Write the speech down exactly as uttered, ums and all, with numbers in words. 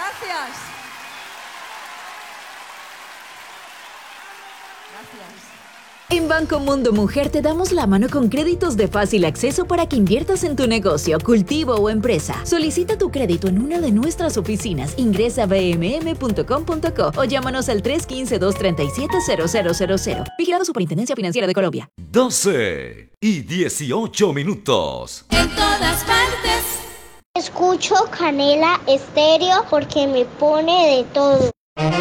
Gracias. Gracias. En Banco Mundo Mujer te damos la mano con créditos de fácil acceso para que inviertas en tu negocio, cultivo o empresa. Solicita tu crédito en una de nuestras oficinas. Ingresa a b m m punto com punto co o llámanos al tres uno cinco, dos tres siete, cero cero cero cero. Vigilado Superintendencia Financiera de Colombia. doce y dieciocho minutos. En todas partes. Escucho Canela Estéreo porque me pone de todo.